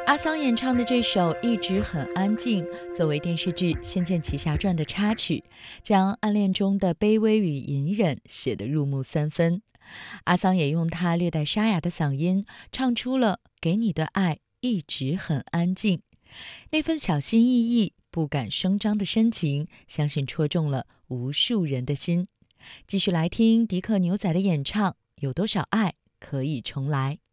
阿桑演唱的这首《一直很安静》，作为电视剧《仙剑奇侠传》的插曲，将暗恋中的卑微与隐忍写得入木三分。阿桑也用他略带沙哑的嗓音，唱出了“给你的爱一直很安静”，那份小心翼翼、不敢声张的深情，相信戳中了无数人的心。继续来听迪克牛仔的演唱，有多少爱可以重来。